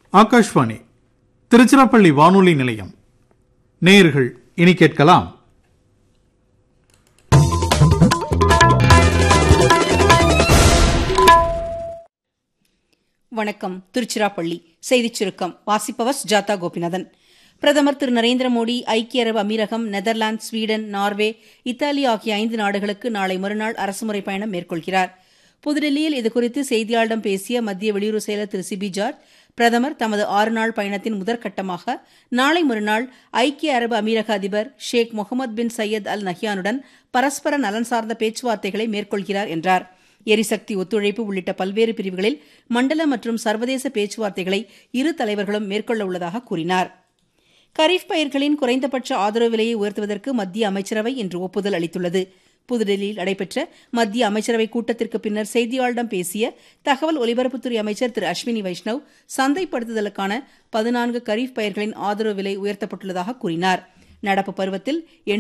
ஆகாஷ்வாணி திருச்சிராப்பள்ளி வானொலி நிலையம். நேயர்கள் இனி கேட்கலாம் வணக்கம். திருச்சிராப்பள்ளி செய்திச் சுருக்கம் வாசிப்பவர் சுஜாதா கோபிநாதன். பிரதமர் திரு நரேந்திர மோடி ஐக்கிய அரபு அமீரகம், நெதர்லாந்து, ஸ்வீடன், நார்வே, இத்தாலி ஆகிய 5 நாடுகளுக்கு நாளை மறுநாள் அரசுமுறை பயணம் மேற்கொள்கிறார். புதுடில்லியில் இதுகுறித்து செய்தியாளர்களிடம் பேசிய மத்திய வெளியுறவு செயலர் திரு சிபி ஜார்ஜ், பிரதமர் தமது 6 நாள் பயணத்தின் முதற்கட்டமாக நாளை மறுநாள் ஐக்கிய அரபு அமீரக அதிபர் ஷேக் முகமது பின் சையத் அல் நஹ்யானுடன் பரஸ்பர நலன் சார்ந்த பேச்சுவார்த்தைகளை மேற்கொள்கிறார் என்றார். எரிசக்தி ஒத்துழைப்பு உள்ளிட்ட பல்வேறு பிரிவுகளில் மண்டல மற்றும் சர்வதேச பேச்சுவார்த்தைகளை இரு தலைவர்களும் மேற்கொள்ள உள்ளதாக கூறினார். கரீஃப் பயிர்களின் குறைந்தபட்ச ஆதரவு விலையை உயர்த்துவதற்கு மத்திய அமைச்சரவை இன்று ஒப்புதல் அளித்துள்ளது. புதுடில்லியில் நடைபெற்ற மத்திய அமைச்சரவை கூட்டத்திற்கு பின்னர் செய்தியாளர்களிடம் பேசிய தகவல் ஒலிபரப்புத்துறை அமைச்சர் திரு அஸ்வினி வைஷ்ணவ், சந்தைப்படுத்துதலுக்கான 14 கரீஃப் பயிர்களின் ஆதரவு விலை உயர்த்தப்பட்டுள்ளதாக கூறினார். நடப்பு பருவத்தில்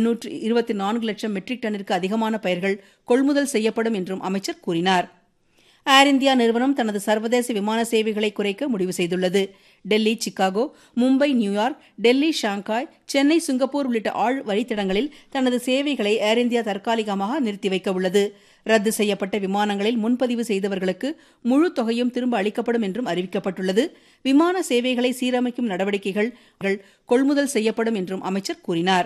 824 லட்சம் மெட்ரிக் டன்னிற்கு அதிகமான பயிர்கள் கொள்முதல் செய்யப்படும் என்றும் அமைச்சர் கூறினார். ஏர் இந்தியா நிறுவனம் தனது சர்வதேச விமான சேவைகளை குறைக்க முடிவு செய்துள்ளது. Delhi, Chicago, Mumbai, New York, Delhi, Shanghai, Chennai, Singapore உள்ளிட்ட ஆழ் வழித்தடங்களில் தனது சேவைகளை ஏர் இந்தியா தற்காலிகமாக நிறுத்தி வைக்க உள்ளது. ரத்து செய்யப்பட்ட விமானங்களில் முன்பதிவு செய்தவர்களுக்கு முழு தொகையும் திரும்ப அளிக்கப்படும் என்றும் அறிவிக்கப்பட்டுள்ளது. விமான சேவைகளை சீரமைக்கும் நடவடிக்கைகள் கொள்முதல் செய்யப்படும் என்றும் அமைச்சர் கூறினார்.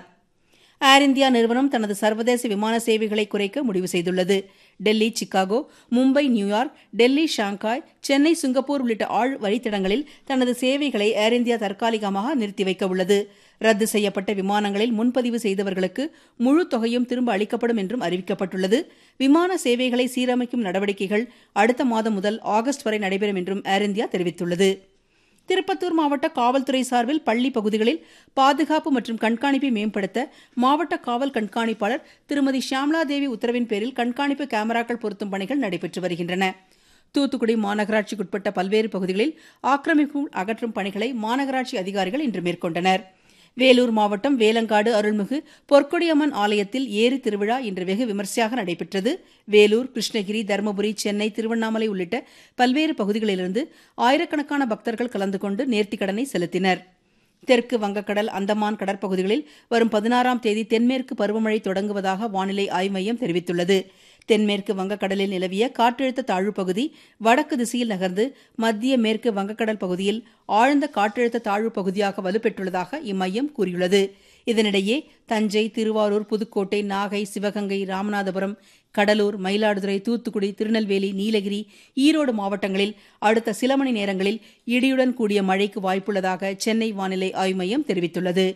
ஏர் இந்தியா நிறுவனம் தனது சர்வதேச விமான சேவைகளை குறைக்க முடிவு செய்துள்ளது. Delhi, Chicago, Mumbai, New York, Delhi, Shanghai, Chennai, Singapore உள்ளிட்ட ஆழ் வழித்தடங்களில் தனது சேவைகளை ஏர் இந்தியா தற்காலிகமாக நிறுத்தி வைக்க உள்ளது. ரத்து செய்யப்பட்ட விமானங்களில் முன்பதிவு செய்தவர்களுக்கு முழு தொகையும் திரும்ப அளிக்கப்படும் என்றும் அறிவிக்கப்பட்டுள்ளது. விமான சேவைகளை சீரமைக்கும் நடவடிக்கைகள் அடுத்த மாதம் முதல் ஆகஸ்ட் வரை நடைபெறும் என்றும் ஏர் இந்தியா தெரிவித்துள்ளது. திருப்பத்தூர் மாவட்ட காவல்துறை சார்பில் பள்ளி பகுதிகளில் பாதுகாப்பு மற்றும் கண்காணிப்பை மேம்படுத்த மாவட்ட காவல் கண்காணிப்பாளர் திருமதி ஷியாமலா தேவி உத்தரவின் பேரில் கண்காணிப்பு கேமராக்கள் பொருத்தும் பணிகள் நடைபெற்று வருகின்றன. தூத்துக்குடி மாநகராட்சிக்குட்பட்ட பல்வேறு பகுதிகளில் ஆக்கிரமிப்பு அகற்றும் பணிகளை மாநகராட்சி அதிகாரிகள் இன்று மேற்கொண்டனர். வேலூர் மாவட்டம் வேலங்காடு அருள்மிகு பொற்கொடியம்மன் ஆலயத்தில் ஏரி திருவிழா இன்று வெகு விமரிசையாக நடைபெற்றது. வேலூர், கிருஷ்ணகிரி, தருமபுரி, சென்னை, திருவண்ணாமலை உள்ளிட்ட பல்வேறு பகுதிகளிலிருந்து ஆயிரக்கணக்கான பக்தர்கள் கலந்து கொண்டு நேர்த்திக்கடனை செலுத்தினர். தெற்கு வங்கக்கடல், அந்தமான் கடற்பகுதிகளில் வரும் 16ஆம் தேதி தென்மேற்கு பருவமழை தொடங்குவதாக வானிலை ஆய்வு மையம் தெரிவித்துள்ளது. தென்மேற்கு வங்கக்கடலில் நிலவிய காற்றழுத்த தாழ்வுப் பகுதி வடக்கு திசையில் நகர்ந்து மத்திய மேற்கு வங்கக்கடல் பகுதியில் ஆழ்ந்த காற்றழுத்த தாழ்வுப் பகுதியாக வலுப்பெற்றுள்ளதாக இம்மையம் கூறியுள்ளது. இதனிடையே தஞ்சை, திருவாரூர், புதுக்கோட்டை, நாகை, சிவகங்கை, ராமநாதபுரம், கடலூர், மயிலாடுதுறை, தூத்துக்குடி, திருநெல்வேலி, நீலகிரி, ஈரோடு மாவட்டங்களில் அடுத்த சில மணி நேரங்களில் இடியுடன் கூடிய மழைக்கு வாய்ப்புள்ளதாக சென்னை வானிலை ஆய்வு மையம் தெரிவித்துள்ளது.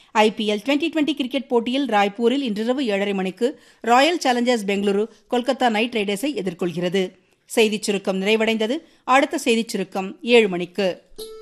IPL 2020 கிரிக்கெட் போட்டியில் ராய்ப்பூரில் இன்றிரவு 7:30 மணிக்கு Royal Challengers Bengaluru Kolkata night ரைடர்ஸை எதிர்கொள்கிறது. செய்திச் சுருக்கம் நிறைவடைந்தது. அடுத்த செய்திச் சுருக்கம் 7 மணிக்கு.